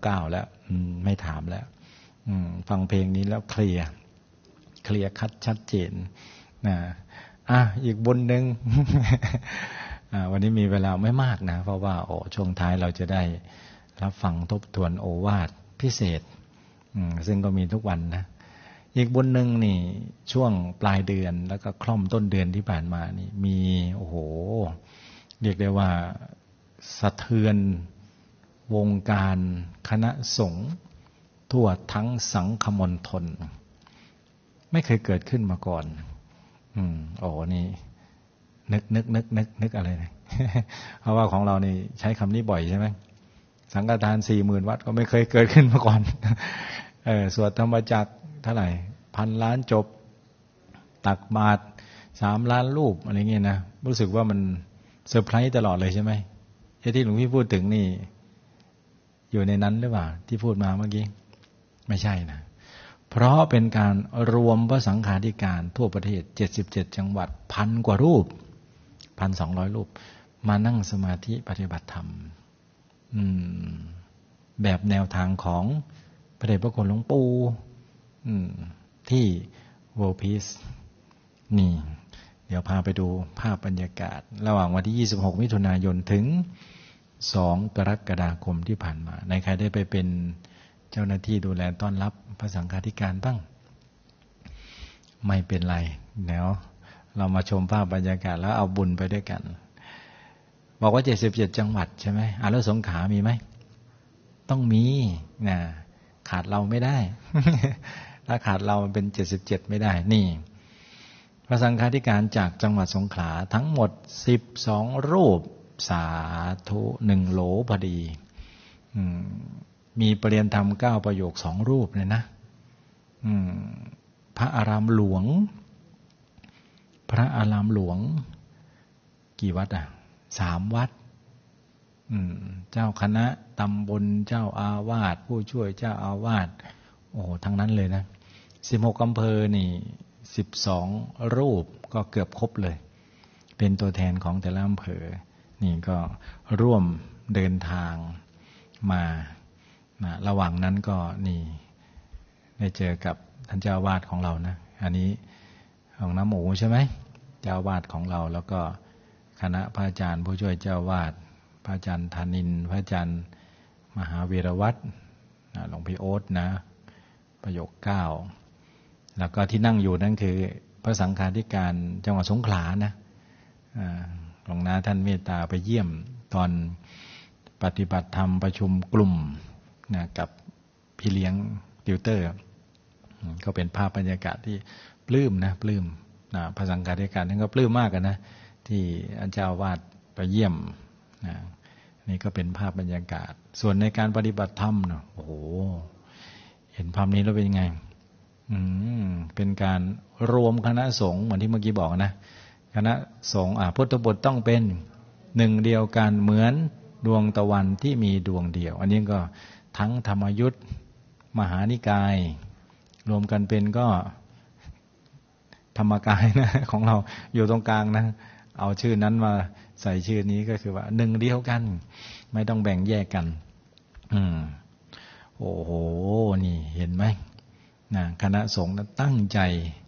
9แล้วไม่ถามแล้วฟังเพลงนี้แล้วเคลียร์คัดชัดเจนนะอีกบนหนึ่ง วันนี้มีเวลาไม่มากนะเพราะว่าช่วงท้ายเราจะได้รับฟังทบทวนโอวาทพิเศษซึ่งก็มีทุกวันนะอีกบนหนึ่งนี่ช่วงปลายเดือนแล้วก็คล่อมต้นเดือนที่ผ่านมานี่มีเรียกได้ว่าสะเทือนวงการคณะสงฆ์ทั่วทั้งสังคมณฑลไม่เคยเกิดขึ้นมาก่อนนี่นึกอะไรนะ เพราะว่าของเรานี่ใช้คำนี้บ่อยใช่ไหมสังฆทาน 40,000 วัดก็ไม่เคยเกิดขึ้นมาก่อน สวดธรรมจักรเท่าไหร่1,000 ล้านจบตักบาตร3 ล้านรูปอะไรเงี้ยนะรู้สึกว่ามันเซอร์ไพรส์ตลอดเลยใช่ไหมที่หลวงพี่พูดถึงนี่อยู่ในนั้นหรือเปล่าที่พูดมาเมื่อกี้ไม่ใช่นะเพราะเป็นการรวมพระสังฆาธิการทั่วประเทศ77จังหวัด1,000 กว่ารูป 1,200 รูปมานั่งสมาธิปฏิบัติธรรมแบบแนวทางของพระเดชพระคุณหลวงปู่ที่ World Peace นี่เดี๋ยวพาไปดูภาพบรรยากาศระหว่างวันที่26มิถุนายนถึง2กรกฎาคมที่ผ่านมาในใครได้ไปเป็นเจ้าหน้าที่ดูแลต้อนรับพระสังฆาธิการบ้างไม่เป็นไรเดี๋ยวเรามาชมภาพบรรยากาศแล้วเอาบุญไปด้วยกันบอกว่า77จังหวัดใช่ไหมแล้วสงขลามีไหมต้องมีนะขาดเราไม่ได้ ถ้าขาดเรามันเป็น77ไม่ได้นี่พระสังฆาธิการจากจังหวัดสงขลาทั้งหมด12รูปสาธุ1โหลพอดีมีประเรียนธรรม9ประโยค2รูปเลยนะพระอารามหลวงกี่วัด3 วัดเจ้าคณะตำบลเจ้าอาวาสผู้ช่วยเจ้าอาวาสทั้งนั้นเลยนะ16อำเภอนี่12รูปก็เกือบครบเลยเป็นตัวแทนของแต่ละอำเภอนี่ก็ร่วมเดินทางมาระหว่างนั้นก็นี่ได้เจอกับท่านเจ้าอาวาสของเรานะอันนี้ของน้ำหมูใช่ไหมเจ้าอาวาสของเราแล้วก็คณะพระอาจารย์ผู้ช่วยเจ้าอาวาสพระอาจารย์ธนินทร์พระอาจารย์มหาวีรวัฒน์หลวงพี่โอ๊ตนะประโยค9แล้วก็ที่นั่งอยู่นั่นคือพระสังฆาธิการจังหวัดสงขลานะหลวงนาท่านเมตตาไปเยี่ยมตอนปฏิบัติธรรมประชุมกลุ่มนะกับพี่เลี้ยงติวเตอร์ก็เป็นภาพบรรยากาศที่ปลื้มนะพระสังฆาธิการท่านก็ปลื้มมากกันนะที่อาจารย์เจ้าวาดไปเยี่ยมนะนี่ก็เป็นภาพบรรยากาศส่วนในการปฏิบัติธรรมเนาะเห็นภาพนี้แล้วเป็นยังไงเป็นการรวมคณะสงฆ์เหมือนที่เมื่อกี้บอกนะคณะสงฆ์พุทธบทต้องเป็นหนึ่งเดียวกันเหมือนดวงตะวันที่มีดวงเดียวอันนี้ก็ทั้งธรรมยุทธมหานิกายรวมกันเป็นก็ธรรมกายนะของเราอยู่ตรงกลางนะเอาชื่อนั้นมาใส่ชื่อนี้ก็คือว่าหนึ่งเดียวกันไม่ต้องแบ่งแยกกันนี่เห็นไหมนะคณะสงฆ์ตั้งใจ